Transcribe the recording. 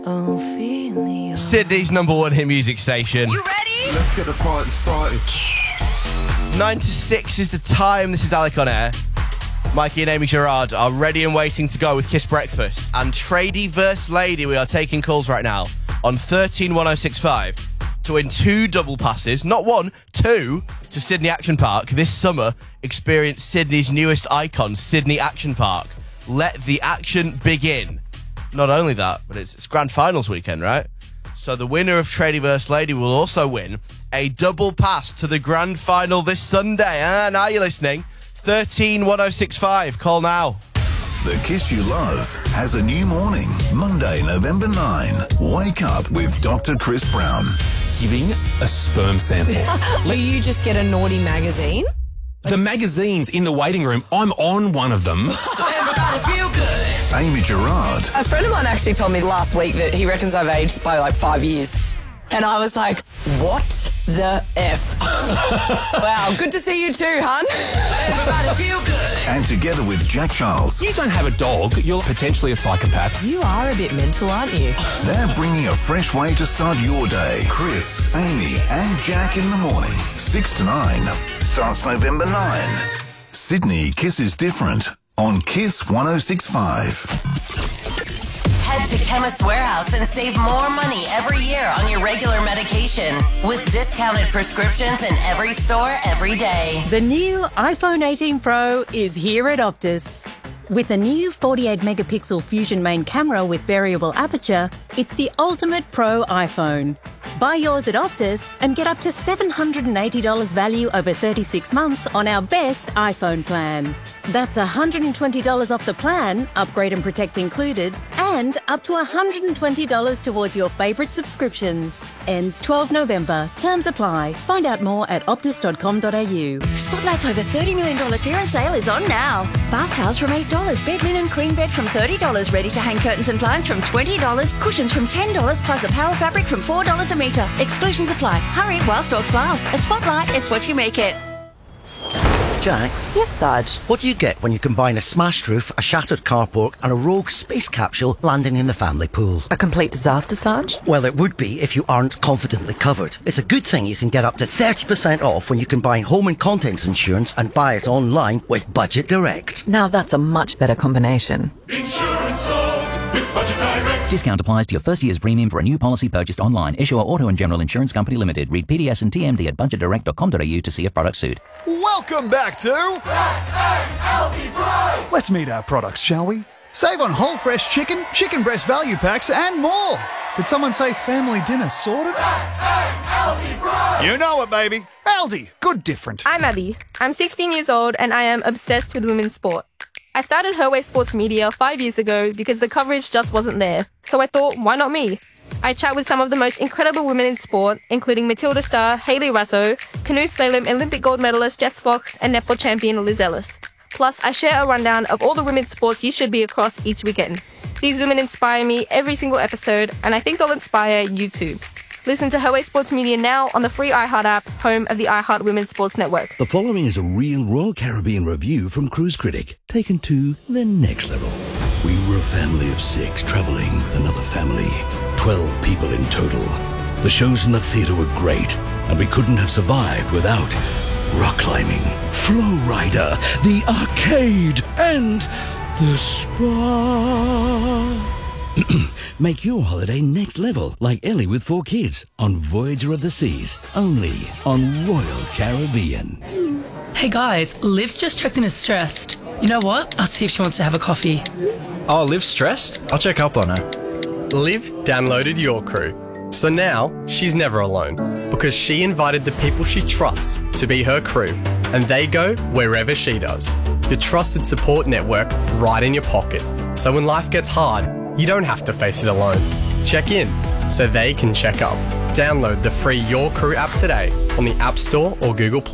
Ophelia. Sydney's number one hit music station. You ready? Let's get the party started. 9 to 6 is the time. This is Alec on Air. Mikey and Amy Gerard are ready and waiting to go with Kiss Breakfast. And Tradie vs. Lady, we are taking calls right now on 131065 to win 2 double passes, not 1, 2, to Sydney Action Park. This summer, experience Sydney's newest icon, Sydney Action Park. Let the action begin. Not only that, but it's grand finals weekend, right? So the winner of Tradie vs. Lady will also win a double pass to the grand final this Sunday. Now you're listening. 131065. Call now. The Kiss You Love has a new morning. Monday, November 9. Wake up with Dr. Chris Brown. Giving a sperm sample. Do you just get a naughty magazine? The magazines in the waiting room, I'm on one of them. So everybody feel good. Amy Gerard. A friend of mine actually told me last week that he reckons I've aged by like 5 years. And I was like, what the F? Wow, good to see you too, hun. Everybody feel good. And together with Jack Charles, You don't have a dog, you're potentially a psychopath. You are a bit mental, aren't you? they're bringing a fresh way to start your day. Chris, Amy and Jack in the morning. 6 to 9. Starts November 9. Sydney Kiss is different on Kiss 1065. Head to Chemist Warehouse and save more money every year on your regular medication with discounted prescriptions in every store every day. The new iPhone 18 Pro is here at Optus. With a new 48-megapixel Fusion main camera with variable aperture, it's the ultimate pro iPhone. Buy yours at Optus and get up to $780 value over 36 months on our best iPhone plan. That's $120 off the plan, upgrade and protect included, and up to $120 towards your favourite subscriptions. Ends 12 November. Terms apply. Find out more at optus.com.au. Spotlight's over $30 million clearance sale is on now. Bath towels from $8, bed linen cream bed from $30, ready-to-hang curtains and blinds from $20, cushions from $10, plus a power fabric from $4 a metre. Exclusions apply. Hurry while stocks last. At Spotlight, it's what you make it. Jax, Yes, Sarge. what do you get when you combine a smashed roof, a shattered carport and a rogue space capsule landing in the family pool? A complete disaster, Sarge? Well, it would be if you aren't confidently covered. It's a good thing you can get up to 30% off when you combine home and contents insurance and buy it online with Budget Direct. Now that's a much better combination. Insurance solved with Budget Direct. Discount applies to your first year's premium for a new policy purchased online. Issuer Auto and General Insurance Company Limited. Read PDS and TMD at budgetdirect.com.au to see if products suit. Welcome back to S-A-L-T Price. Let's meet our products, shall we? Save on whole fresh chicken, chicken breast value packs and more. Did someone say family dinner sorted? S-A-L-T Price. You know it, baby. Aldi, good different. I'm Abby. I'm 16 years old and I am obsessed with women's sport. I started Her Way Sports Media 5 years ago because the coverage just wasn't there. So I thought, why not me? I chat with some of the most incredible women in sport, including Matilda Starr, Hayley Raso, canoe slalom Olympic gold medalist Jess Fox, and netball champion Liz Ellis. Plus, I share a rundown of all the women's sports you should be across each weekend. These women inspire me every single episode, and I think they'll inspire you too. Listen to Her Way Sports Media now on the free iHeart app, home of the iHeart Women's Sports Network. The following is a real Royal Caribbean review from Cruise Critic, taken to the next level. We were a family of 6 travelling with another family, 12 people in total. The shows in the theatre were great, and we couldn't have survived without rock climbing, Flow Rider, the arcade, and the spa. Make your holiday next level, like Ellie with 4 kids, on Voyager of the Seas, only on Royal Caribbean. Hey guys, Liv's just checked in as stressed. You know what? I'll see if she wants to have a coffee. Oh, Liv's stressed? I'll check up on her. Liv downloaded Your Crew, so now she's never alone because she invited the people she trusts to be her crew, and they go wherever she does. Your trusted support network right in your pocket. So when life gets hard, you don't have to face it alone. Check in so they can check up. Download the free Your Crew app today on the App Store or Google Play.